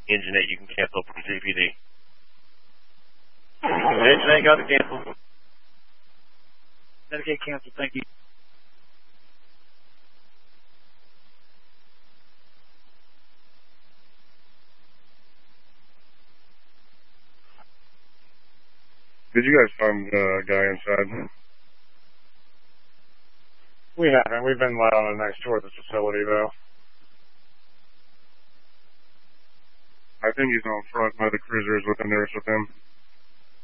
Engine 8, you can cancel from GPD. Engine 8 got to cancel. That'll get canceled, thank you. Did you guys find the guy inside? We haven't. We've been led on a nice tour of the facility, though. I think he's on front by the cruisers with a nurse with him.